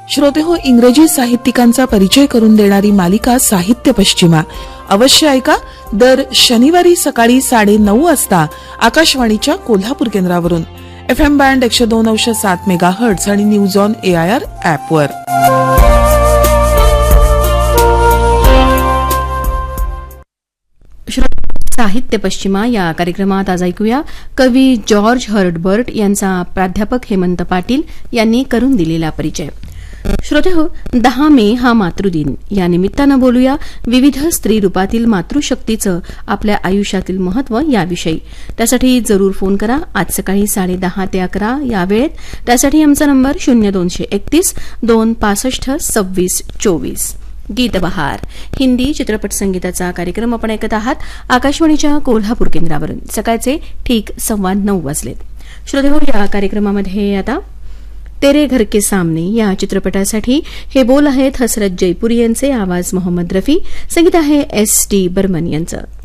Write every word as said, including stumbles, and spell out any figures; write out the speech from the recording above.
श्रोते हो, इंग्रजी साहित्यिकांचा परिचय करून देणारी मालिका साहित्य पश्चिमा अवश्य ऐका. दर शनिवारी सकाळी साडे नऊ वाजता आकाशवाणीच्या कोल्हापूर केंद्रावरून एफ एम बँड एकशे दोन अंश सात मेगा हर्ट्स आणि news on A I R ऍपवर. साहित्य पश्चिमा या कार्यक्रमात आज ऐकूया कवी जॉर्ज हर्टबर्ट यांचा प्राध्यापक हेमंत पाटील यांनी करून दिलेला परिचय. श्रोते हो, दहा मे हा मातृदिन. या निमित्तानं बोलूया विविध स्त्री रूपातील मातृशक्तीचं आपल्या आयुष्यातील महत्व याविषयी. त्यासाठी जरूर फोन करा आज सकाळी साडे दहा ते अकरा या वेळेत. त्यासाठी आमचा नंबर शून्य दोनशे एकतीस दोन पासष्ट सव्वीस चोवीस. गीतबहार हिंदी चित्रपट संगीताचा कार्यक्रम आपण ऐकत आहात आकाशवाणीच्या कोल्हापूर केंद्रावरून. सकाळचे ठीक सव्वा नऊ वाजलेत. श्रोते हो, या कार्यक्रमामध्ये आता तेरे घर के सामने या चित्रपटासाठी हे बोल आहेत हसरत जयपुरी यांचे, आवाज मोहम्मद रफी, संगीत आहे एस टी बर्मन यांचं.